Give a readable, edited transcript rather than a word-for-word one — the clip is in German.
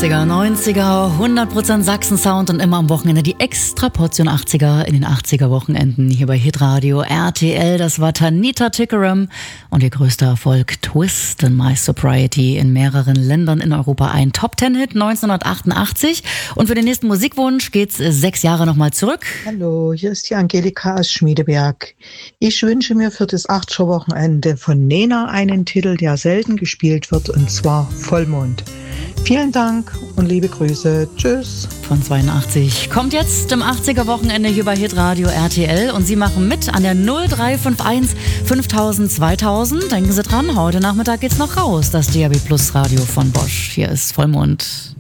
80er, 90er, 100% Sachsen-Sound und immer am Wochenende die extra Portion 80er in den 80er-Wochenenden hier bei Hitradio RTL. Das war Tanita Tikaram und ihr größter Erfolg Twist in My Sobriety in mehreren Ländern in Europa. Ein Top-10-Hit 1988. Und für den nächsten Musikwunsch geht's 6 Jahre nochmal zurück. Hallo, hier ist die Angelika aus Schmiedeberg. Ich wünsche mir für das 80er-Wochenende von Nena einen Titel, der selten gespielt wird, und zwar Vollmond. Vielen Dank und liebe Grüße. Tschüss. Von 82 kommt jetzt im 80er-Wochenende hier bei Hitradio RTL und Sie machen mit an der 0351 5000 2000. Denken Sie dran, heute Nachmittag geht's noch raus, das DAB Plus Radio von Bosch. Hier ist Vollmond.